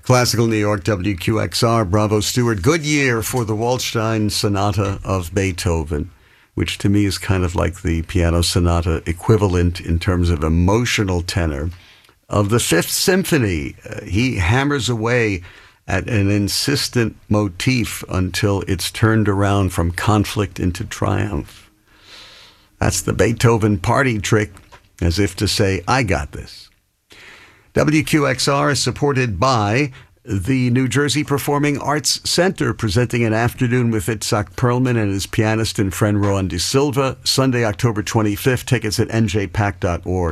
Classical New York, WQXR, Bravo Stewart. Good year for the Waldstein Sonata of Beethoven, which to me is kind of like the piano sonata equivalent in terms of emotional tenor of the Fifth Symphony. He hammers away at an insistent motif until it's turned around from conflict into triumph. That's the Beethoven party trick, as if to say, I got this. WQXR is supported by the New Jersey Performing Arts Center, presenting an afternoon with Itzhak Perlman and his pianist and friend Rowan De Silva, Sunday, October 25th. Tickets at njpac.org.